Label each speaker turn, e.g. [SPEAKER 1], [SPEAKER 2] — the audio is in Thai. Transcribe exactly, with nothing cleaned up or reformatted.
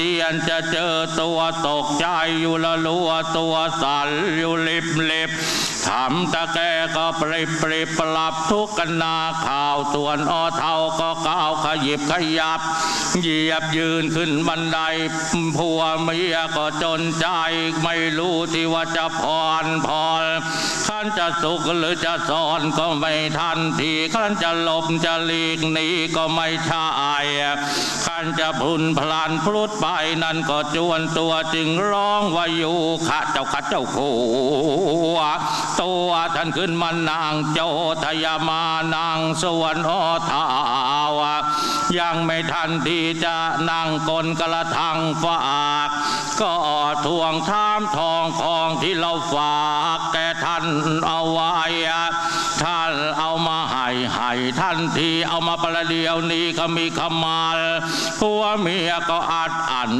[SPEAKER 1] ยันจะเจอตัวตกใจอยู่ละลัวตัวสั่นอยู่ลิบลิบทำตะแกก็ปริบปริบปรับทุกกันนาข่าวส่วนอ้อเท่าก็ก้าวขยิบขยับเหยียบยืนขึ้นบันไดผัวเมียก็จนใจไม่รู้ที่ว่าจะผ่อนผ่อนขันจะสุขหรือจะสอนก็ไม่ทันทีขันจะหลบจะหลีกหนีก็ไม่ใช่ขันจะพลุนพลันพลุดไปนั่นก็จวนตัวจึงร้องว่าอยู่ข้าเจ้าข้าเจ้าคู่ตัวท่านขึ้นมานางโจทยามานางสวนอ้อเท้ายังไม่ทันที่จะนั่งกลกระทังฝากก็ทวงถามทองของที่เราฝากแก่ท่านเอาไว้ท่านเอามาให้ให้ท่านที่เอามาประเดี๋ยวนี้ก็มีขมาลผัวเมียก็อัดอั้น